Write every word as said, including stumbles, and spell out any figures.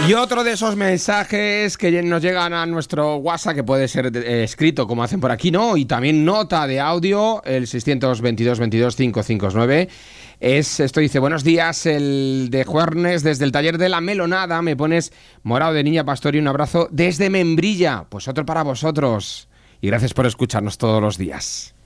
Y otro de esos mensajes que nos llegan a nuestro WhatsApp, que puede ser eh, escrito como hacen por aquí, ¿no? Y también nota de audio, el seiscientos veintidós veintidós quinientos cincuenta y nueve. Es, esto dice, buenos días, el de Juernes, desde el taller de la melonada, me pones morado de niña pastor y un abrazo desde Membrilla. Pues otro para vosotros. Y gracias por escucharnos todos los días.